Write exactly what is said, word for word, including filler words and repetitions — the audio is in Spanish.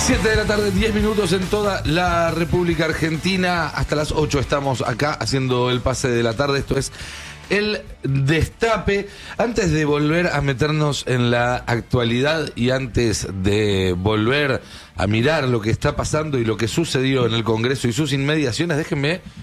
siete de la tarde, diez minutos en toda la República Argentina. Hasta las ocho estamos acá haciendo el pase de la tarde. Esto es El Destape. Antes de volver a meternos en la actualidad y antes de volver a mirar lo que está pasando y lo que sucedió en el Congreso y sus inmediaciones, déjenme